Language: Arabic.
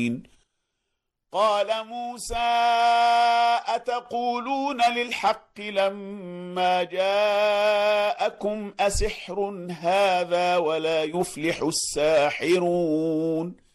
قال موسى أتقولون للحق لما جاءكم أسحر هذا ولا يفلح الساحرون